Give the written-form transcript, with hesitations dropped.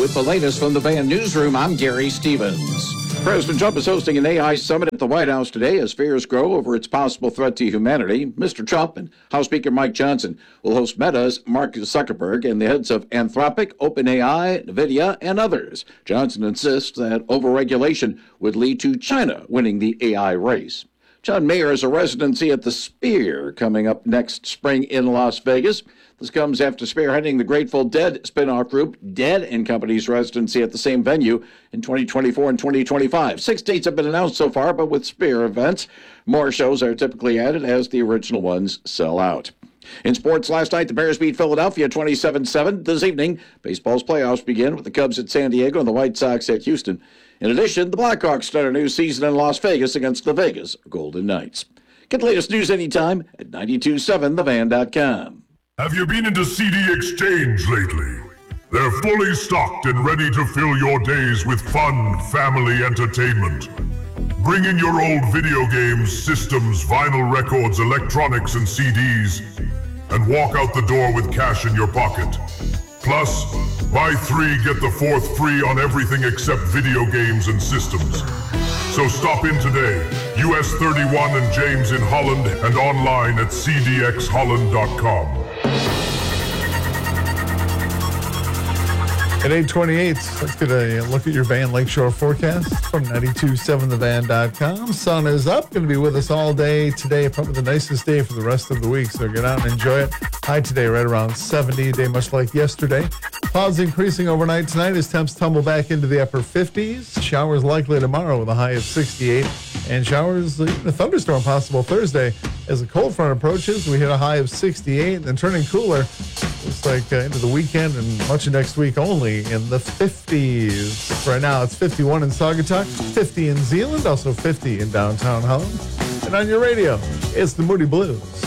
With the latest from the Van Newsroom, I'm Gary Stevens. President Trump is hosting an AI summit at the White House today as fears grow over its possible threat to humanity. Mr. Trump and House Speaker Mike Johnson will host Meta's Mark Zuckerberg and the heads of Anthropic, OpenAI, NVIDIA, and others. Johnson insists that overregulation would lead to China winning the AI race. John Mayer has a residency at the Sphere coming up next spring in Las Vegas. This comes after spearheading the Grateful Dead spin-off group Dead & Company's residency at the same venue in 2024 and 2025. 6 dates have been announced so far, but with Sphere events, more shows are typically added as the original ones sell out. In sports last night, the Bears beat Philadelphia 27-7. This evening, baseball's playoffs begin with the Cubs at San Diego and the White Sox at Houston. In addition, the Blackhawks start a new season in Las Vegas against the Vegas Golden Knights. Get the latest news anytime at 927thevan.com. Have you been into CD Exchange lately? They're fully stocked and ready to fill your days with fun, family entertainment. Bring in your old video games, systems, vinyl records, electronics, and CDs, and walk out the door with cash in your pocket. Plus, buy 3, get the 4th free on everything except video games and systems. So stop in today, US 31 and James in Holland, and online at cdxholland.com. At 8:28, let's get a look at your Van Lakeshore forecast from 927thevan.com. Sun is up, going to be with us all day today, probably the nicest day for the rest of the week, so get out and enjoy it. High today right around 70, day much like yesterday. Clouds increasing overnight tonight as temps tumble back into the upper 50s. Showers likely tomorrow with a high of 68. And showers, even a thunderstorm possible Thursday. As the cold front approaches, we hit a high of 68, and then turning cooler. Looks like into the weekend and much of next week only in the 50s. Right now, it's 51 in Saugatuck, 50 in Zeeland, also 50 in downtown Holland. And on your radio, it's the Moody Blues.